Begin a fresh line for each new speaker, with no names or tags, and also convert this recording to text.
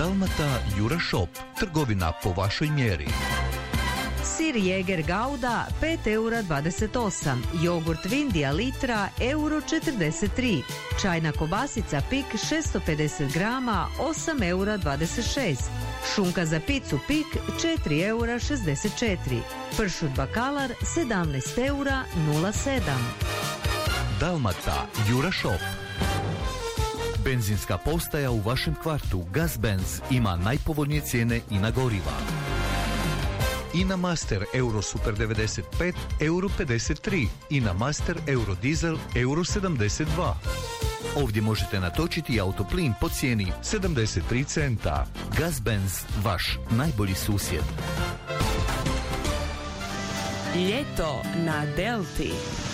Dalmata Jura Shop, trgovina po vašoj mjeri.
Sir Jäger Gouda 5,28 €, jogurt Vindija litra €43, čajna kobasica Pik 650 grama 8,26 €, šunka za picu Pik 4,64 €, pršut Bakalar 17,07 €.
Dalmata Jura Shop. Benzinska postaja u vašem kvartu Gazbenz ima najpovoljnije cijene i na goriva. Ina Master Euro Super 95 €53, Ina Master Euro Diesel €72. Ovdje možete natočiti autoplin po cijeni 73 centa. Gazbenz, vaš najbolji susjed.
Ljeto na Delti.